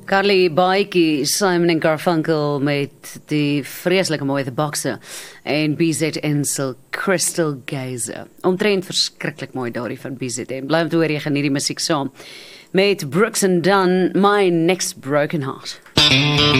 Carly Baiki, Simon en Garfunkel met die vreeslike mooie The Boxer en BZN se Crystal Gazer. Omtrent verskriklik mooi daardie van BZN. Bly om te hoor, jy geniet die musiek saam. Met Brooks and Dunn, My Next Broken Heart.